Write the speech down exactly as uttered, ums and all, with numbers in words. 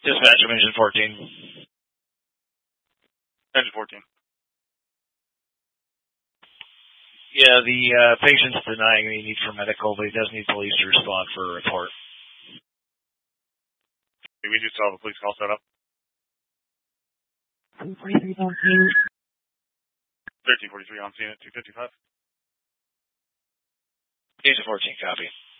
Dispatch from Engine fourteen. Engine fourteen. Yeah, the uh, patient's denying the need for medical, but he does need police to respond for a report. We do still have a police call set up. forty-three on scene. thirteen forty-three on scene at two fifty-five. Engine fourteen, copy.